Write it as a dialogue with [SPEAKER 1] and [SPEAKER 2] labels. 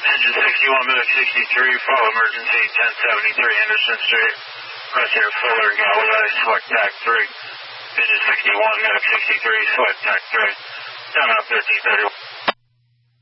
[SPEAKER 1] Engine 61, Medic 63, follow emergency 1073 Anderson Street. Pressure Fuller, galvanized, select TAC 3. Engine 61, Medic 63, select TAC 3. Down out 1331.